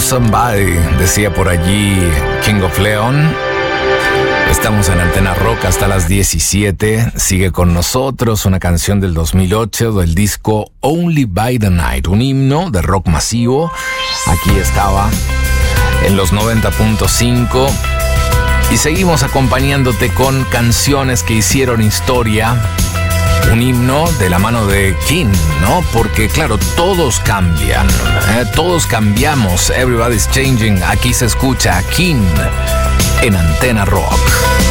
Somebody, decía por allí King of Leon. Estamos en Antena Rock hasta las 17. Sigue con nosotros una canción del 2008 del disco Only by the Night, un himno de rock masivo. Aquí estaba en los 90.5 y seguimos acompañándote con canciones que hicieron historia. Un himno de la mano de King, ¿no? Porque claro, todos cambian, todos cambiamos. Everybody's changing. Aquí se escucha a King en Antena Rock.